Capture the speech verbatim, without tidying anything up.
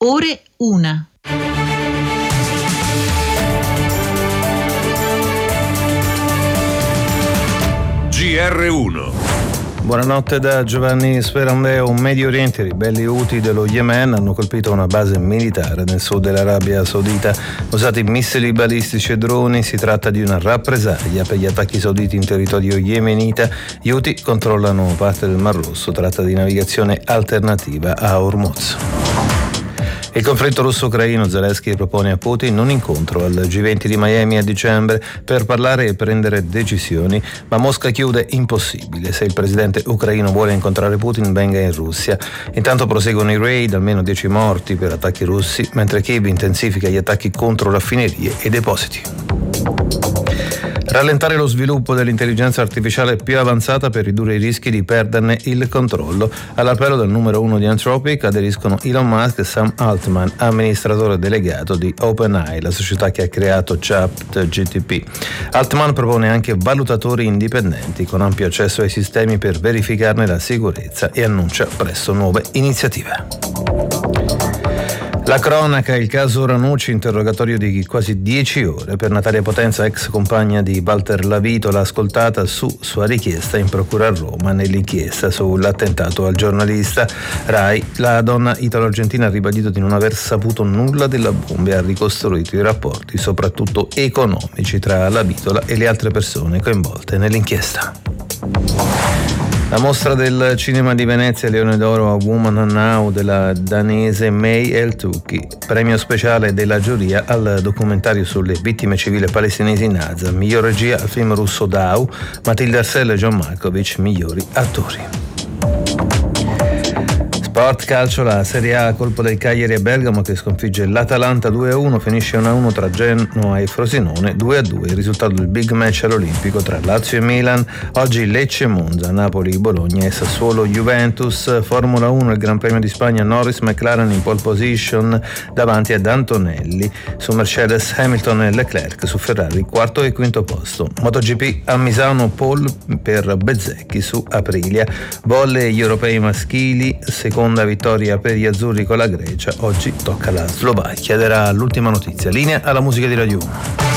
Ore una. G R uno. Buonanotte da Giovanni Sperandeo. Medio Oriente, i ribelli Houthi dello Yemen hanno colpito una base militare nel sud dell'Arabia Saudita. Usati missili balistici e droni, si tratta di una rappresaglia per gli attacchi sauditi in territorio yemenita. Gli Houthi controllano parte del Mar Rosso, tratta di navigazione alternativa a Hormuz. Il conflitto russo-ucraino, Zelensky propone a Putin un incontro al G venti di Miami a dicembre per parlare e prendere decisioni, ma Mosca chiude impossibile. Se il presidente ucraino vuole incontrare Putin, venga in Russia. Intanto proseguono i raid, almeno dieci morti per attacchi russi, mentre Kiev intensifica gli attacchi contro raffinerie e depositi. Rallentare lo sviluppo dell'intelligenza artificiale più avanzata per ridurre i rischi di perderne il controllo. All'appello del numero uno di Anthropic aderiscono Elon Musk e Sam Altman, amministratore delegato di OpenAI, la società che ha creato ChatGPT. Altman propone anche valutatori indipendenti con ampio accesso ai sistemi per verificarne la sicurezza e annuncia presto nuove iniziative. La cronaca, il caso Ranucci, interrogatorio di quasi dieci ore per Natalia Potenza, ex compagna di Walter Lavito, l'ha ascoltata su sua richiesta in procura a Roma nell'inchiesta sull'attentato al giornalista Rai. La donna italo-argentina ha ribadito di non aver saputo nulla della bomba e ha ricostruito i rapporti, soprattutto economici, tra Lavitola e le altre persone coinvolte nell'inchiesta. La mostra del cinema di Venezia, Leone d'Oro a Woman Now della danese May El-Touki, premio speciale della giuria al documentario sulle vittime civili palestinesi in Gaza, miglior regia al film russo Dau, Matilda Arcel e John Malkovich, migliori attori. Sport calcio, la Serie A a colpo del Cagliari e Bergamo che sconfigge l'Atalanta due a uno, finisce uno a uno tra Genoa e Frosinone, due a due il risultato del big match all'Olimpico tra Lazio e Milan. Oggi Lecce, Monza, Napoli, Bologna e Sassuolo, Juventus. Formula uno, il Gran Premio di Spagna, Norris McLaren in pole position davanti ad Antonelli, su Mercedes Hamilton e Leclerc, su Ferrari quarto e quinto posto. MotoGP a Misano, pole per Bezzecchi su Aprilia. Volley, gli europei maschili, secondo Seconda vittoria per gli azzurri con la Grecia. Oggi tocca alla Slovacchia. Ed era l'ultima notizia. Linea alla musica di Radio uno.